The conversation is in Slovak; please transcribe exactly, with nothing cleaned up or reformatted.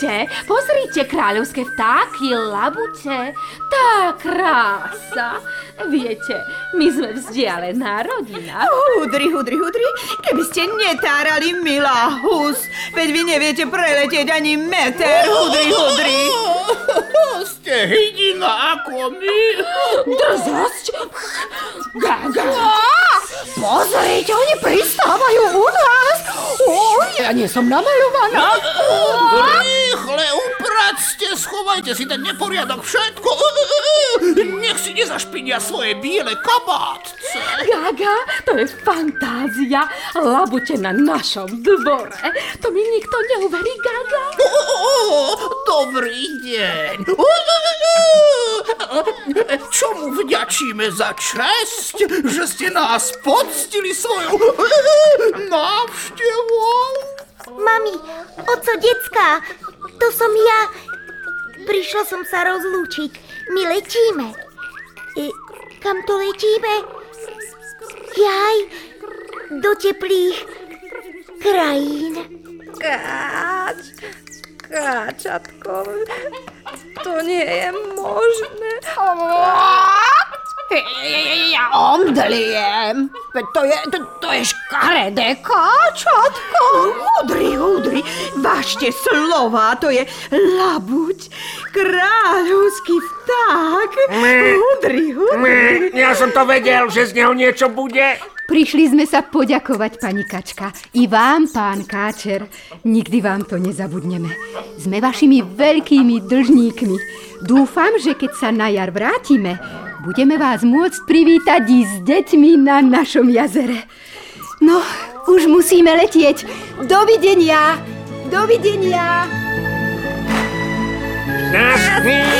Pozrite, pozrite, kráľovské vtáky, labute. Tá krása. Viete, my sme vzdialená rodina. Hudri, hudri, hudri, keby ste netárali, milá hus, veď vy neviete preletieť ani meter, hudri, hudri. Ste hydina ako my. Drzosť? Gaga. Pozrite, oni pristávajú u nás. O, ja nie som namalovaná. Rýchle, upracte, schovajte si ten neporiadok všetko. Nech si nezašpinia svoje biele kabátce. Gaga, to je fantázia. Labute na našom dvore. To mi nikto neuverí, Gaga. Oh, dobrý deň. Čomu vďačíme za česť, že ste nás poctili svojou návštevou? Mami, oco, decká, to som ja. Prišla som sa rozlúčiť. My letíme. E, kam to letíme? Jaj, do teplých krajín. Káč, káčatko, to nie je možné. Ja omdliem. Veď to je, to, to je škaredé káčatko. Hudri, hudri, vážte slova, to je labuť, kráľovský vták. Hudri, hudri. Ja som to vedel, že z neho niečo bude. Prišli sme sa poďakovať, pani Kačka. I vám, pán Káčer. Nikdy vám to nezabudneme. Sme vašimi veľkými dlžníkmi. Dúfam, že keď sa na jar vrátime, budeme vás môcť privítať i s deťmi na našom jazere. No, už musíme letieť. Dovidenia! Dovidenia! Šťastný